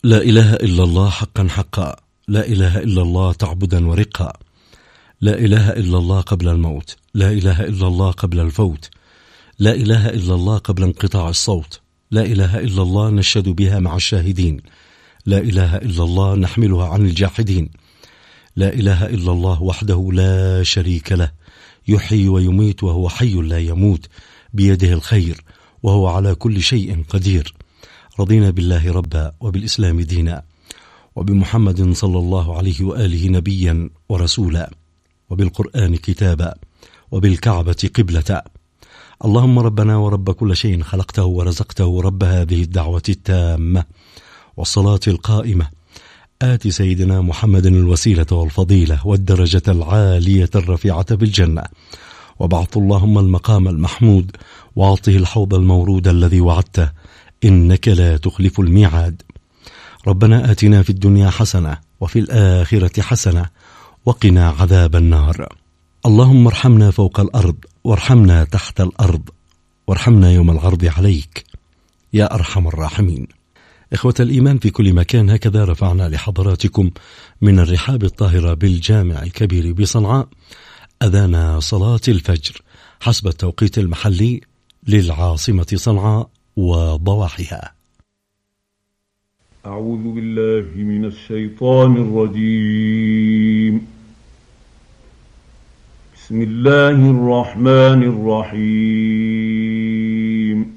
لا إله إلا الله حقا حقا، لا إله إلا الله تعبدا ورقا، لا إله إلا الله قبل الموت، لا إله إلا الله قبل الفوت، لا إله إلا الله قبل انقطاع الصوت، لا إله إلا الله نشهد بها مع الشاهدين، لا إله إلا الله نحملها عن الجاحدين، لا إله إلا الله وحده لا شريك له، يحيي ويميت وهو حي لا يموت، بيده الخير وهو على كل شيء قدير. رضينا بالله ربا وبالإسلام دينا، وبمحمد صلى الله عليه وآله نبيا ورسولا، وبالقرآن كتابا، وبالكعبة قبلة. اللهم ربنا ورب كل شيء خلقته ورزقته، رب هذه الدعوة التامة والصلاة القائمة، آت سيدنا محمد الوسيلة والفضيلة والدرجة العالية الرفيعة بالجنة، وبعث اللهم المقام المحمود، واعطه الحوض المورود الذي وعدته، إنك لا تخلف الميعاد. ربنا آتنا في الدنيا حسنة وفي الآخرة حسنة وقنا عذاب النار. اللهم ارحمنا فوق الأرض، وارحمنا تحت الأرض، وارحمنا يوم العرض عليك يا أرحم الراحمين. إخوة الإيمان في كل مكان، هكذا رفعنا لحضراتكم من الرحاب الطاهرة بالجامع الكبير بصنعاء أذان صلاة الفجر حسب التوقيت المحلي للعاصمة صنعاء وضواحيها. أعوذ بالله من الشيطان الرجيم. بسم الله الرحمن الرحيم.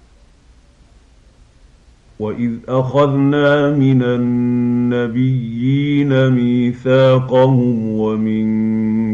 وإذ أخذنا من النبيين ميثاقهم ومنكم